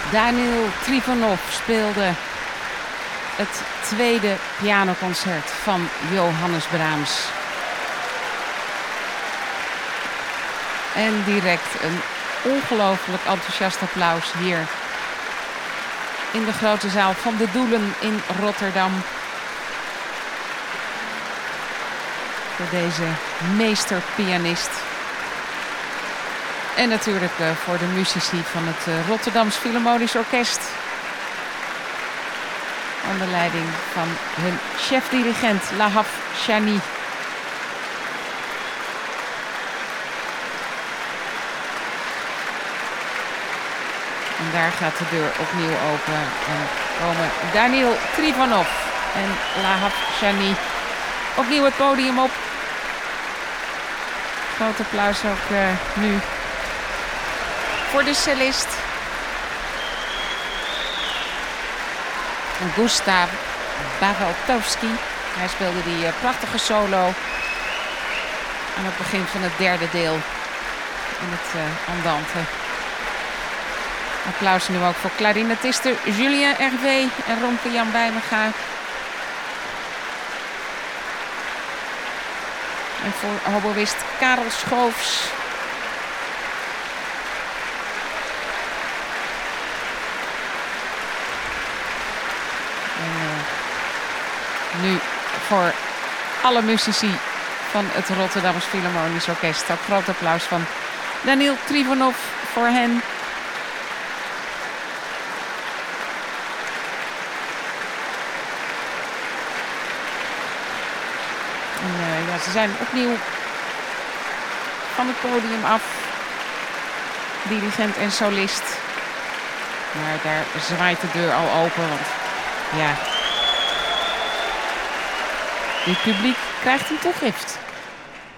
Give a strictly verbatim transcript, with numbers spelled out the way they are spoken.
Daniil Trifonov speelde het tweede pianoconcert van Johannes Brahms. En direct een ongelooflijk enthousiast applaus hier in de grote zaal van de Doelen in Rotterdam. Voor deze meesterpianist. En natuurlijk uh, voor de muzici van het uh, Rotterdams Philharmonisch Orkest. Onder leiding van hun chef-dirigent Lahav Shani. En daar gaat de deur opnieuw open. En komen Daniil Trifonov en Lahav Shani opnieuw het podium op. Groot applaus ook uh, nu voor de cellist. Gustav Bavaltovsky. Hij speelde die uh, prachtige solo aan het begin van het derde deel in het uh, Andante. Applaus nu ook voor klarinetisten Julien Hervé en Romke Jan Bijmega. En voor hoboïst Karel Schoofs. En uh, nu voor alle muzici van het Rotterdams Philharmonisch Orkest. Ook groot applaus van Daniil Trifonov voor hen. En uh, ja, ze zijn opnieuw van het podium af. Dirigent en solist. Maar daar zwaait de deur al open. Want ja, dit publiek krijgt een toegift.